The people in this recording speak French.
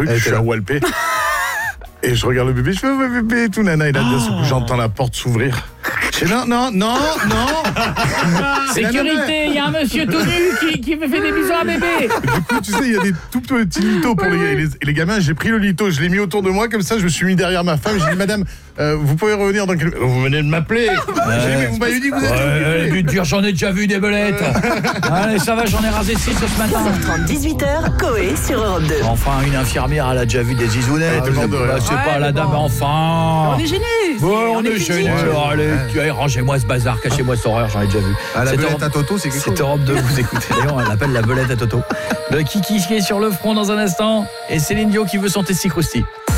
truc, Elle je suis était à là. Walpé. Et je regarde le bébé, je fais ouais bébé et tout nana, et là d'un seul coup j'entends la porte s'ouvrir. Je fais non. Sécurité, il y a un monsieur tout nu qui me fait des bisous à bébé. Du coup, tu sais, il y a des tout petits litos pour les gamins. J'ai pris le lito, je l'ai mis autour de moi, comme ça, je me suis mis derrière ma femme. J'ai dit, madame, vous pouvez revenir dans quelques... Vous venez de m'appeler. J'ai dit, mais vous m'avez dit que vous êtes... Elle a dû te dire, j'en ai déjà vu des belettes. Allez, ça va, j'en ai rasé 6 ce matin. 30 18h, Coé sur Europe 2. Enfin, une infirmière, elle a déjà vu des zizounettes. Ah, bande de rien. C'est pas Ouais, la mais dame, bon. enfin. On est gênés. On est physique. gênés. Allez, rangez-moi ce bazar, cachez-moi cette horreur, j'en ai déjà vu. Ah, la C'est belette Europe- à Toto, c'est quelque chose. C'est Europe 2, vous écoutez. D'ailleurs, on l'appelle la belette à Toto. Le kiki qui est sur le front dans un instant. Et Céline Dion qui veut son testicrousti.